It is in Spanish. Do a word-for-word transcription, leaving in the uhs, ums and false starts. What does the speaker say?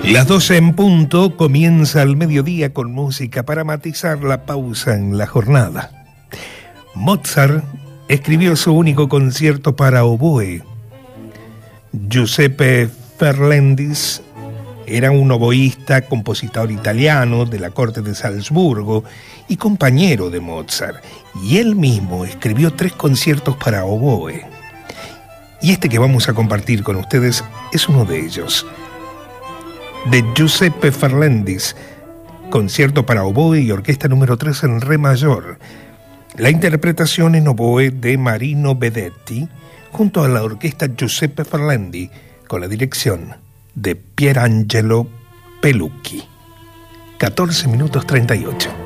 Las doce en punto, comienza el mediodía con música para matizar la pausa en la jornada. Mozart escribió su único concierto para oboe. Giuseppe Ferlendis era un oboísta, compositor italiano de la corte de Salzburgo y compañero de Mozart, y él mismo escribió tres conciertos para oboe. Y este que vamos a compartir con ustedes es uno de ellos, de Giuseppe Ferlendis, concierto para oboe y orquesta número tres en re mayor. La interpretación en oboe de Marino Bedetti, junto a la orquesta Giuseppe Ferlendi, con la dirección de Pierangelo Pelucchi. catorce minutos treinta y ocho.